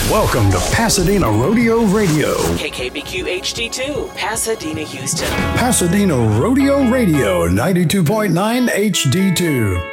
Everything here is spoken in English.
Welcome to Pasadena Rodeo Radio. KKBQ HD2, Pasadena, Houston. Pasadena Rodeo Radio, 92.9 HD2.